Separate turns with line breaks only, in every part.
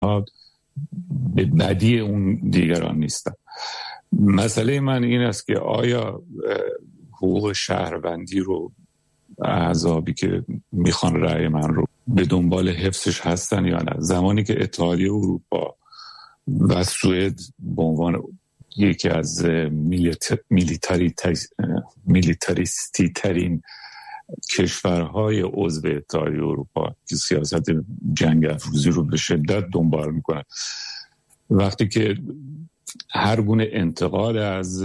اینها به بدی اون دیگران نیستن. مسئله من این است که آیا حقوق شهروندی رو احزابی که میخوان رأی من رو به دنبال حفظش هستن یا نه؟ زمانی که اتحادیه اروپا و سوئد به عنوان یکی از میلیتاریستی ترین کشورهای عضو اتحادیه اروپا که سیاست جنگ افروزی رو به شدت دنبال میکنن، وقتی که هر گونه انتقاد از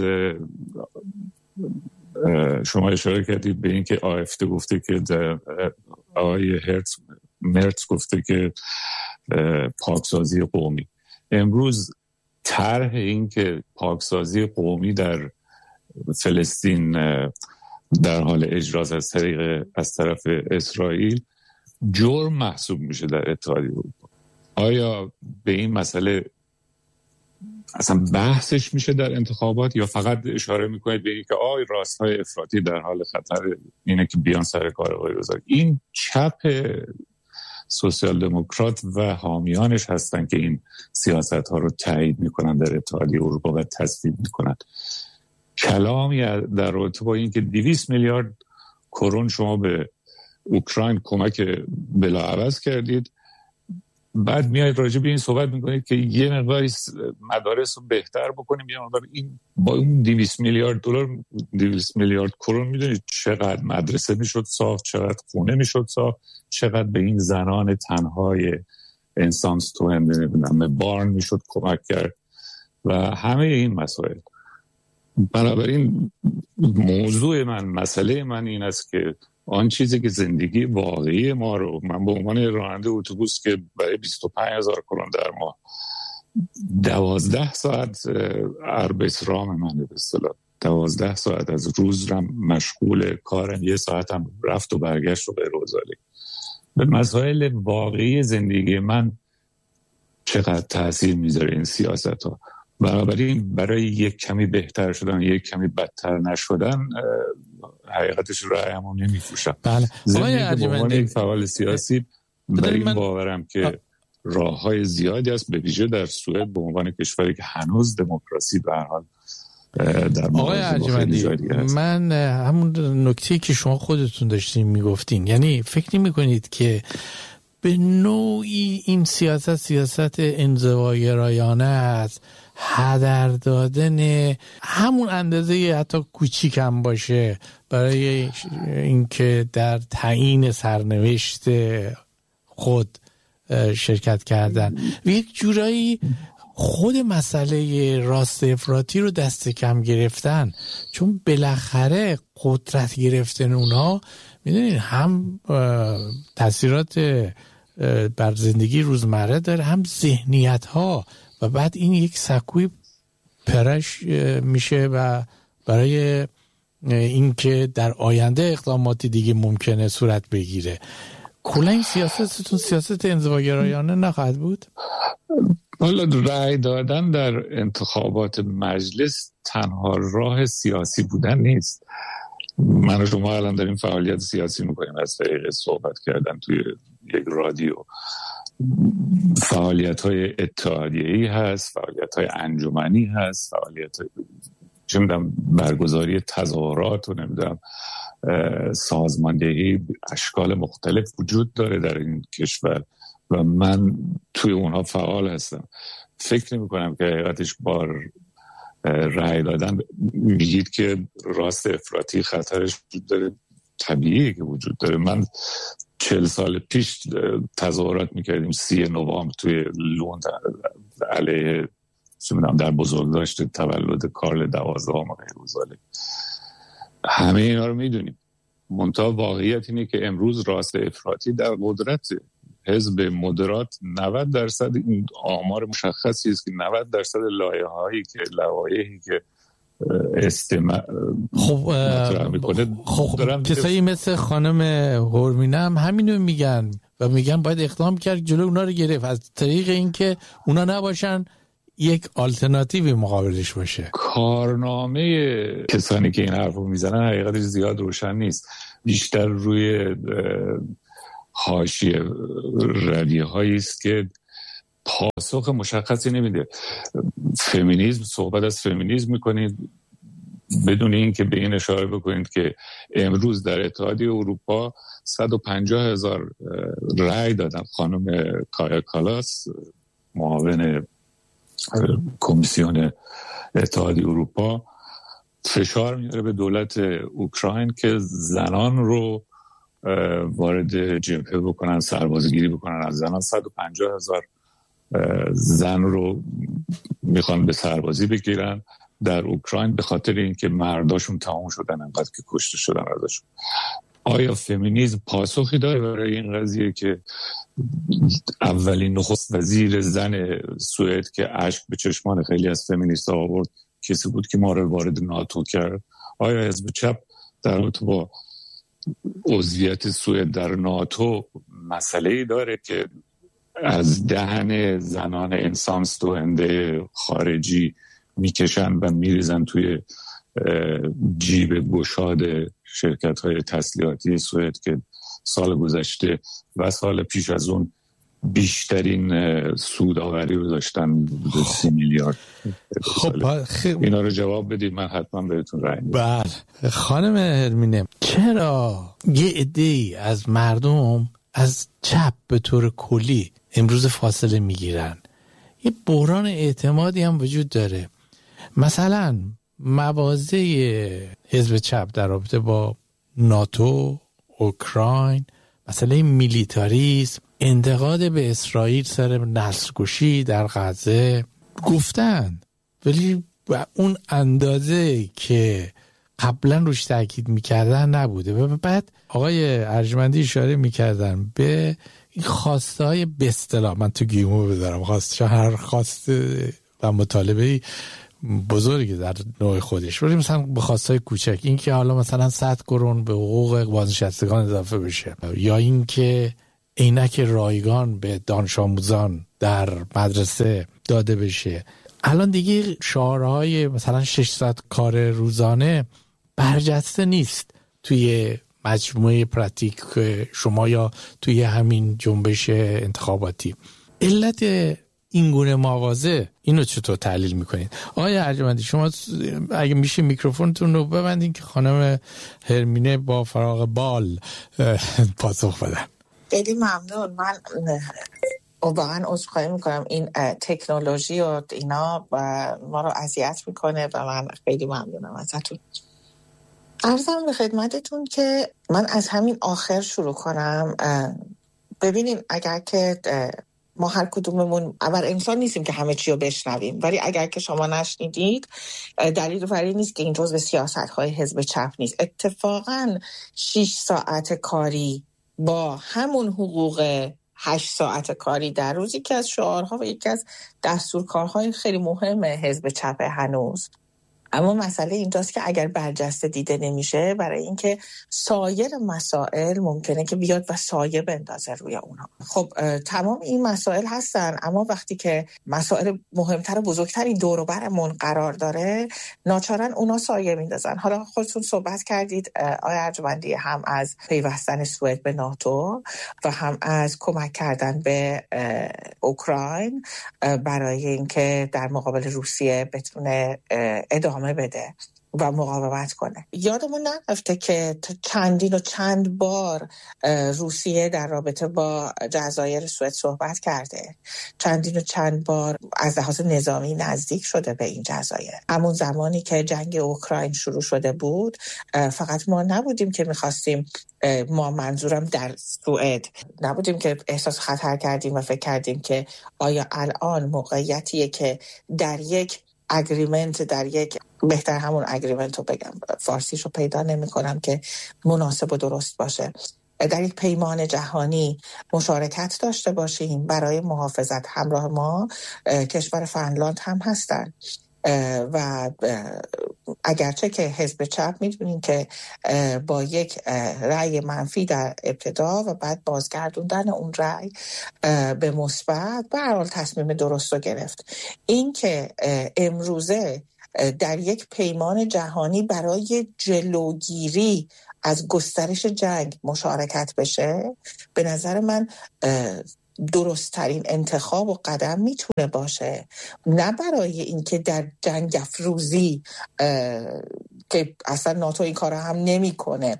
شما اشاره کردید به این که آفته گفته که آقای مرتز گفته که پاکسازی قومی، امروز طرح این که پاکسازی قومی در فلسطین در حال اجراست از طرف اسرائیل جرم محسوب میشه در اتحادیه اروپا. آیا به این مسئله اصلا بحثش میشه در انتخابات یا فقط اشاره میکنید به این که راستهای افراطی در حال خطر اینه که بیان سر کار آقای رضایی؟ این چپ سوسیال دموکرات و حامیانش هستن که این سیاست ها رو تایید میکنن در اتحادیه اروپا و تصویب میکنن. کلامی در رابطه با این که 200 میلیارد کرون شما به اوکراین کمک بلاعوض کردید، بعد میاید راجع به این صحبت میکنید که یه مقداری مدارس رو بهتر بکنیم، یه مقدار این با اون 200 میلیارد دلار 200 میلیارد کرون میدونید چقدر مدرسه میشد ساخت، چقدر خونه میشد ساخت، چقدر به این زنان تنهای انسانس تو هم بارن میشد کمک کرد و همه این مسائل. بنابراین مسئله من این است که آن چیزی که زندگی واقعی ما رو، من به عنوان راننده اتوبوس که برای 25,000 کرون در ماه 12 ساعت اربیترام منه، به اصطلاح 12 ساعت از روزم مشغول کارم، 1 ساعتم رفت و برگشت و غیر و ذالک، به مسائل واقعی زندگی من چقدر تاثیر میذاره این سیاست ها. بنابراین برای یک کمی بهتر شدن یک کمی بدتر نشدن حقیقتش رأیمو نمیفروشم.
بله.
ضمن به عنوان یک فعال سیاسی برای این باورم که راه‌های زیادی است، به ویژه در سوئد به عنوان کشوری که هنوز دموکراسی به هر حال در
مورد من همون نکته که شما خودتون داشتین میگفتین، یعنی فکر نمی‌کنید که به نوعی این سیاست انزواگرایانه است، هدر دادن همون اندازه حتی کوچیک هم باشه برای اینکه در تعیین سرنوشت خود شرکت کردن و یک جورایی خود مسئله راست افراطی رو دست کم گرفتن، چون بالاخره قدرت گرفتن اونها میدونید هم تاثیرات بر زندگی روزمره داره، هم ذهنیت ها، و بعد این یک سکوی پرش میشه و برای اینکه در آینده اقداماتی دیگه ممکنه صورت بگیره. کلا این سیاستتون سیاست انزواگرایانه نخواهد بود؟
حالا رأی دادن در انتخابات مجلس تنها راه سیاسی بودن نیست. من و شما الان داریم فعالیت سیاسی میکنیم از طریق صحبت کردن توی یک رادیو. فعالیت‌های اتحادیه‌ای هست، فعالیت‌های انجمنی هست، فعالیت‌های برگزاری تظاهرات و سازماندهی اشکال مختلف وجود داره در این کشور و من توی اونها فعال هستم. فکر نمی‌کنم که حقیقتش بار رأی دادن میگید که راست افراطی خطرش وجود داره، طبیعیه که وجود داره. من 40 سال پیش تظاهرات میکردیم 30 نوامبر توی لوند علیه در بزرگداشت تولد کارل 12 غیرمزاله. همه اینا رو میدونیم، منتها واقعیت اینه که امروز راست افراطی در قدرت. حزب مدرات 90% این آمار مشخصی است که 90% لایحه‌هایی که لوایحی که مطرح میکنه.
خب کسایی مثل خانم هورمینه هم همینو میگن و میگن باید اقدام کرد جلو اونا رو گرفت، از طریق اینکه اونا نباشن یک آلترناتیوی مقابلش باشه.
کارنامه کسانی که این حرفو میزنن حقیقتش زیاد روشن نیست، بیشتر روی حاشیه رویه‌هایی است که پاسخ مشخصی نمیده. فمینیسم، صحبت از فمینیسم میکنید بدون این که به این اشاره بکنید که امروز در اتحادیه اروپا 150,000 رأی دادن. خانم کایا کالاس، معاون کمیسیون اتحادیه اروپا، فشار میاره به دولت اوکراین که زنان رو وارد جبهه بکنن، سربازگیری بکنن از زنان. 150,000 زن رو میخوان به سربازی بگیرن در اوکراین به خاطر اینکه مرداشون تمام شدن، انقدر که کشته شدن ازشون. آیا فمینیسم پاسخی داره برای این قضیه که اولین نخست وزیر زن سوئد که اشک به چشمان خیلی از فمینیست‌ها آورد کسی بود که ما رو وارد ناتو کرد؟ آیا حزب چپ در رابطه با عضویت سوئد در ناتو مسئله‌ای داره که از دهن زنان انسانس توهنده خارجی میکشن و میریزن توی جیب گشاد شرکت‌های تسلیحاتی سوئد که سال گذشته و سال پیش از اون بیشترین سودآوری رو داشتن، 30 میلیارد.
خب
اینا رو جواب بدید، من حتما بهتون رأی میدم.
بله خانم هرمینه، چرا یه عده‌ای از مردم از چپ به طور کلی امروز فاصله میگیرن؟ یه بحران اعتمادی هم وجود داره. مثلا مواضع حزب چپ در رابطه با ناتو، اوکراین، مسئله میلیتاریسم، انتقاد به اسرائیل سر نسل‌کشی در غزه گفتن، ولی اون اندازه که قبلا روش تاکید میکردن نبوده. و بعد آقای ارجمندی اشاره میکردن به این خواسته های به اصطلاح، من تو گیمو بذارم، هر خواسته و مطالبه بزرگی در نوع خودش، ولی مثلا به خواستای کوچک، این که حالا مثلا 100 کرون به حقوق بازنشستگان اضافه بشه، یا این که عینک رایگان به دانش آموزان در مدرسه داده بشه. الان دیگه شعارهای مثلا 600 کار روزانه برجسته نیست توی مجموعه پراتیک شما یا توی همین جنبش انتخاباتی. علت این گونه مواضع اینو چطور تحلیل میکنید؟ آقای ارجمندی، شما اگه میشه میکروفونتون رو ببندین که خانم هرمینه با فراغ بال پاسخ بدن.
خیلی ممنون. من واقعا عذرخواهی میکنم، این تکنولوژی و اینا ما رو اذیت میکنه و من خیلی ممنونم ازتون. عرضم به خدمتتون که من از همین آخر شروع کنم. ببینین، اگر که ما هر کدوممون اول انسان نیستیم که همه چی رو بشنویم، ولی اگر که شما نشنیدید دلیل بر این نیست که این جزء سیاست‌های حزب چپ نیست. اتفاقاً 6 ساعت کاری با همون حقوق 8 ساعت کاری در روز یکی از شعارها و یکی از دستورکارهای خیلی مهم حزب چپ هنوز. اما مسئله اینجاست که اگر برجسته دیده نمیشه، برای اینکه سایر مسائل ممکنه که بیاد و سایه بندازه روی اونها. خب تمام این مسائل هستن، اما وقتی که مسائل مهمتر و بزرگتری دور و برمون قرار داره، ناچارن اونا سایه میندازن. حالا خودتون صحبت کردید آقای ارجمندی، هم از پیوستن سوئد به ناتو و هم از کمک کردن به اوکراین برای اینکه در مقابل روسیه بتونه ادامه بده و مقاومت کنه. یادمون نرفته که چندین و چند بار روسیه در رابطه با جزایر سوئد صحبت کرده، چندین و چند بار از لحاظ نظامی نزدیک شده به این جزایر. همون زمانی که جنگ اوکراین شروع شده بود، فقط ما نبودیم که میخواستیم، ما منظورم در سوئد نبودیم که احساس خطر کردیم و فکر کردیم که آیا الان موقعیتیه که در یک اگریمنت، در یک، بهتر همون اگریمنت رو بگم، فارسیش رو پیدا نمی کنم که مناسب و درست باشه، در یک پیمان جهانی مشارکت داشته باشیم برای محافظت. همراه ما کشور فنلاند هم هستن و اگرچه که حزب چپ میدونیم که با یک رأی منفی در ابتدا و بعد بازگردوندن اون رأی به مثبت به هر حال تصمیم درست رو گرفت. این که امروزه در یک پیمان جهانی برای جلوگیری از گسترش جنگ مشارکت بشه، به نظر من درست‌ترین انتخاب و قدم میتونه باشه، نه برای اینکه در جنگ افروزی که اصلا ناتو این کار هم نمیکنه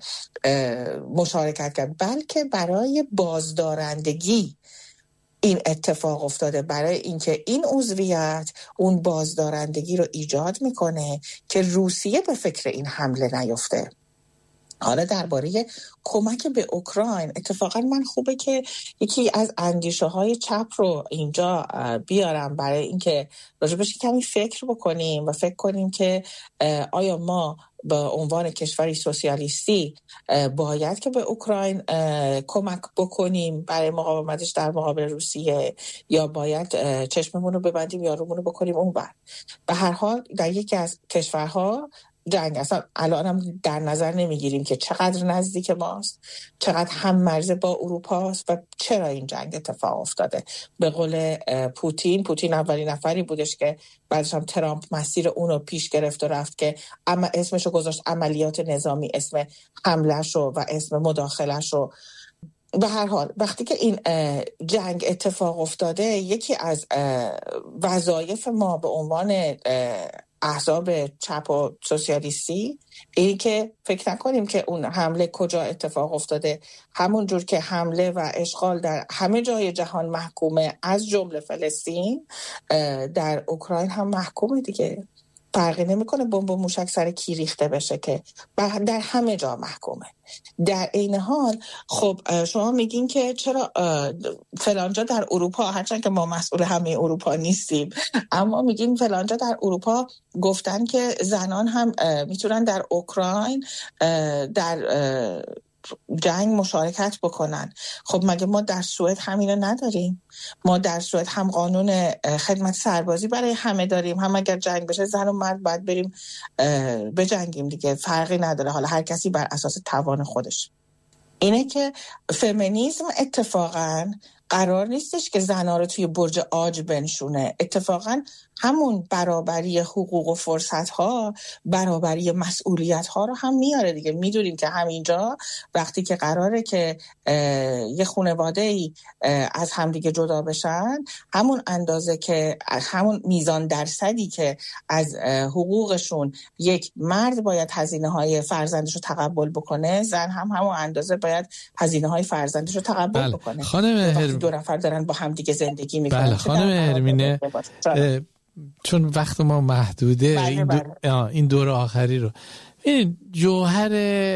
مشارکت کرد، بلکه برای بازدارندگی این اتفاق افتاده، برای اینکه این عضویت اون بازدارندگی رو ایجاد میکنه که روسیه به فکر این حمله نیفته. حالا درباره کمک به اوکراین، اتفاقا من خوبه که یکی از اندیشه های چپ رو اینجا بیارم برای اینکه راجبش کمی فکر بکنیم و فکر کنیم که آیا ما به عنوان کشوری سوسیالیستی باید که به اوکراین کمک بکنیم برای مقاومتش در مقابل روسیه، یا باید چشممون رو ببندیم یا رومون رو بکنیم اون بر. به هر حال در یکی از کشورها جنگ اصلا الان هم در نظر نمیگیریم که چقدر نزدیک ماست، چقدر هم مرز با اروپاست و چرا این جنگ اتفاق افتاده. به قول پوتین اولین نفری بودش که بعدش هم ترامپ مسیر اونو پیش گرفت و رفت که اما اسمشو گذاشت عملیات نظامی، اسم حمله‌شو و اسم مداخله‌شو. به هر حال وقتی که این جنگ اتفاق افتاده، یکی از وظایف ما به عنوان احزاب چپ و سوسیالیستی این که فکر نکنیم که اون حمله کجا اتفاق افتاده. همون جور که حمله و اشغال در همه جای جهان محکومه، از جمله فلسطین، در اوکراین هم محکومه دیگه. فرقی نمیکنه بمب و موشک سر کی ریخته بشه که در همه جا محکومه. در این حال خب شما میگین که چرا فلانجا در اروپا، هرچند که ما مسئول همه اروپا نیستیم، اما میگین فلانجا در اروپا گفتن که زنان هم میتونن در اوکراین در جنگ مشارکت بکنن. خب مگه ما در سوئد همینو نداریم؟ ما در سوئد هم قانون خدمت سربازی برای همه داریم، هم اگر جنگ بشه زن و مرد باید بریم بجنگیم دیگه، فرقی نداره، حالا هر کسی بر اساس توان خودش. اینه که فمینیسم اتفاقاً قرار نیستش که زنها رو توی برج عاج بنشونه، اتفاقاً همون برابری حقوق و فرصت‌ها، برابری مسئولیت‌ها رو هم میاره دیگه. میدونیم که همینجا وقتی که قراره که یه خانواده‌ای از همدیگه جدا بشن، همون اندازه که همون میزان درصدی که از حقوقشون یک مرد باید هزینه‌های فرزندش رو تقبل بکنه، زن هم همون اندازه باید هزینه‌های فرزندش رو تقبل بکنه.
خانم
دو نفر دارن با هم دیگه زندگی میکنن.
بله خانم هرمینه، چون وقت ما محدوده، این دور آخری رو، این جوهر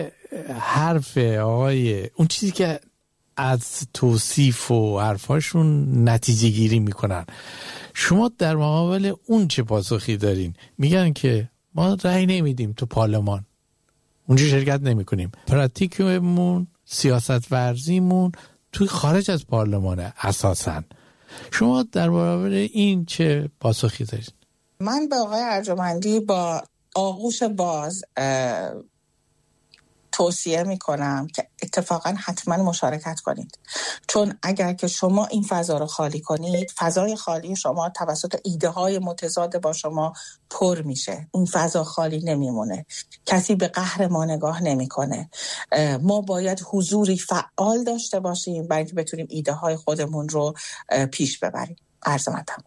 حرف آقای اون چیزی که از توصیف و حرفاشون نتیجه گیری میکنن، شما در مقابل اون چه پاسخی دارین؟ میگن که ما رأی نمیدیم تو پارلمان، اونجا شرکت نمیکنیم، پراتیکمون، سیاست ورزیمون توی خارج از پارلمانه اساساً. شما در برابر این چه پاسخی دارید؟
من به آقای ارجمندی با آغوش باز توصیه میکنم که اتفاقا حتما مشارکت کنید، چون اگر که شما این فضا رو خالی کنید، فضای خالی شما توسط ایده های متضاد با شما پر میشه، این فضا خالی نمیمونه، کسی به قهر ما نگاه نمیکنه. ما باید حضوری فعال داشته باشیم برای اینکه بتونیم ایده های خودمون رو پیش ببریم. عرض مطلب.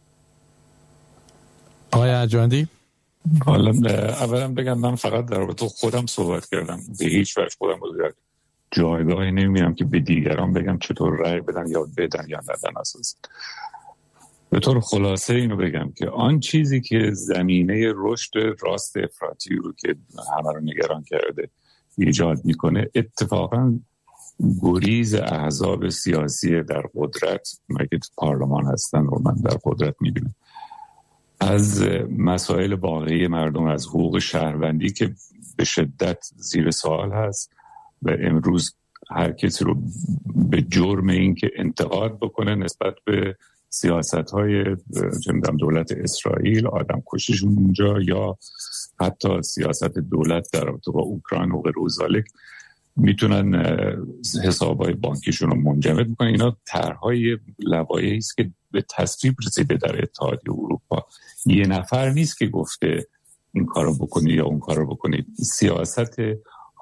آقای ارجمندی؟
حالا اولا بگم من فقط در رابطه خودم صحبت کردم، به هیچ وجه خودم رو در جایگاهی نمی‌بینم که به دیگران بگم چطور رأی بدن یا بدن یا ندن. اساس به طور خلاصه اینو بگم که آن چیزی که زمینه رشد راست افراطی رو که همه رو نگران کرده ایجاد میکنه، اتفاقا گریز احزاب سیاسی در قدرت، مگه پارلمان هستن رو من در قدرت میبینم، از مسائل واقعی مردم، از حقوق شهروندی که به شدت زیر سوال هست و امروز هر کسی رو به جرم این که انتقاد بکنه نسبت به سیاست‌های دولت اسرائیل، آدم کشیشون اونجا، یا حتی سیاست دولت در رابطه با اوکراین و غیر ذالک، میتونن حسابهای بانکیشون رو منجمد بکنن. اینا طرحهای لوایحی است که به تصویب رسیده در اتحادیه اروپا. یه نفر نیست که گفته این کارو بکنید یا اون کارو بکنید. سیاست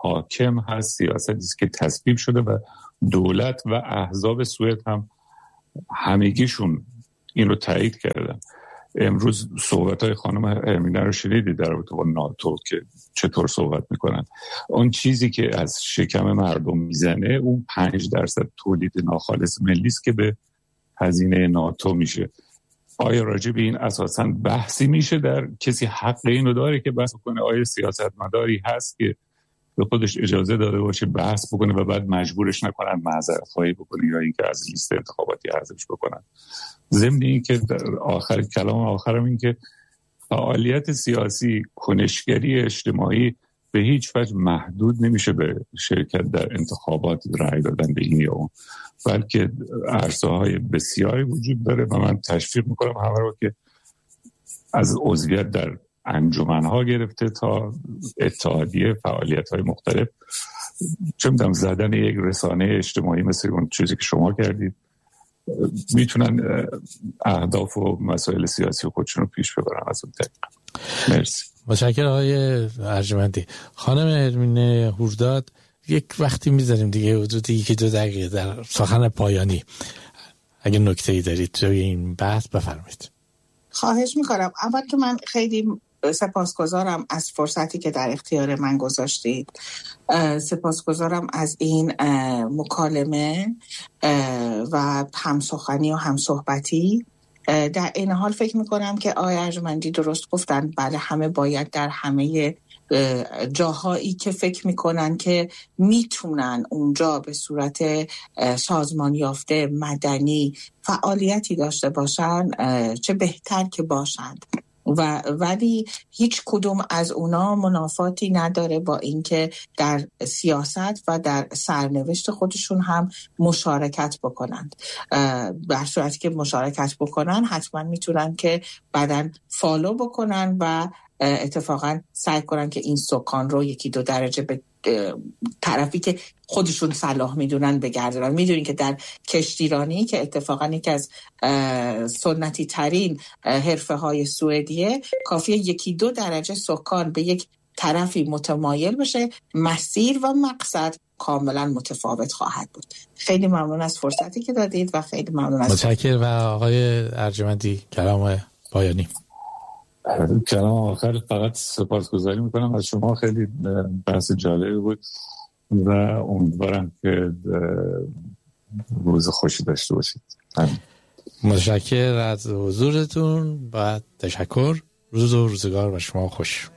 حاکم هست، سیاستی است که تصویب شده و دولت و احزاب سوئد هم همگیشون این رو تایید کردن. امروز صحبت‌های خانم ارمینه رو شنیدید در رابطه با ناتو که چطور صحبت میکنن. اون چیزی که از شکم مردم میزنه اون 5% تولید ناخالص ملی است که به هزینه ناتو میشه. آیا راجع به این اساساً بحثی میشه؟ در کسی حق اینو داره که بحث کنه؟ آیا سیاستمداری هست که به خودش اجازه داده باشه بحث بکنه و بعد مجبورش نکنن معذرت خواهی بکنه یا اینکه از لیست انتخاباتی حذفش بکنن؟ ضمن این که در آخر کلام آخرم این که فعالیت سیاسی، کنشگری اجتماعی به هیچ وجه محدود نمیشه به شرکت در انتخابات، رأی دادن به این یا اون، بلکه عرصه‌های بسیاری وجود داره و من تشویق میکنم همه رو که از عضویت در انجمنها گرفته تا اتحادیه، فعالیت‌های مختلف، چه می‌دونم زدن یک رسانه اجتماعی مثل اون چیزی که شما کردید، میتونن اهداف و مسائل سیاسی خودشون رو پیش ببرن از اون طریق. مرسی.
متشکرم آقای ارجمندی. خانم ارمینه هورداد، یک وقتی میذاریم دیگه حدود 1-2 دقیقه در سخن پایانی اگه نکته‌ای دارید توی این بحث بفرمایید.
خواهش میکنم. اول که من خیلی سپاسگزارم از فرصتی که در اختیار من گذاشتید. سپاسگزارم از این مکالمه و همسخنی و همصحبتی. در این حال فکر میکنم که آقای ارجمندی درست گفتن. بله، همه باید در همه جاهایی که فکر میکنن که میتونن اونجا به صورت سازمان یافته مدنی فعالیتی داشته باشن چه بهتر که باشند، ولی هیچ کدوم از اونا منافاتی نداره با اینکه در سیاست و در سرنوشت خودشون هم مشارکت بکنند. به صورتی که مشارکت بکنن حتما میتونن که بعداً فالو بکنن و اتفاقا سعی کنن که این سکان رو 1-2 درجه به طرفی که خودشون صلاح میدونن بگردونن. میدونین که در کشتیرانی که اتفاقا یکی از سنتی ترین حرفه های سوئدیه، کافیه 1-2 درجه سکان به یک طرفی متمایل بشه، مسیر و مقصد کاملا متفاوت خواهد بود. خیلی ممنون از فرصتی که دادید و خیلی ممنون از
متشکرم. و آقای ارجمندی کلام پایانی.
کلام آخر فقط سپاسگزاری میکنم از شما، خیلی بحث جالبی بود و امیدوارم که روز خوشی داشته باشید.
متشکرم از حضورتون و تشکر. روز و روزگار و شما خوش.